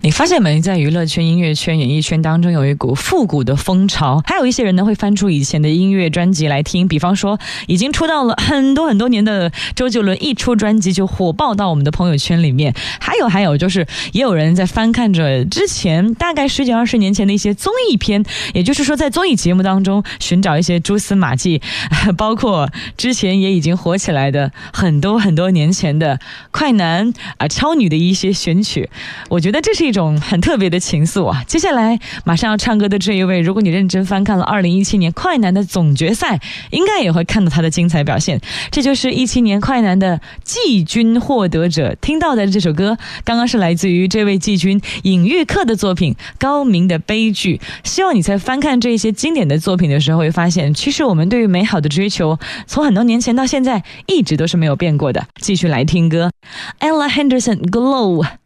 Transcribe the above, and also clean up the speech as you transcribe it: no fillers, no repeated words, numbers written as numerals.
你发现没，在娱乐圈、音乐圈、演艺圈当中有一股复古的风潮，还有一些人呢会翻出以前的音乐专辑来听，比方说已经出道了很多年的周杰伦，一出专辑就火爆到我们的朋友圈里面。还有就是也有人在翻看着之前大概10几20年前的一些综艺片，也就是说在综艺节目当中寻找一些蛛丝马迹，包括之前也已经火起来的很多年前的快男超女的一些选曲。我觉得这是一种很特别的情愫啊！接下来马上要唱歌的这一位，如果你认真翻看了2017年快男的总决赛，应该也会看到他的精彩表现。这就是17年快男的季军获得者，听到的这首歌刚刚是来自于这位季军尹玉克的作品《高明的悲剧》。希望你在翻看这些经典的作品的时候会发现，其实我们对于美好的追求从很多年前到现在一直都是没有变过的。继续来听歌 Ella Henderson Glow。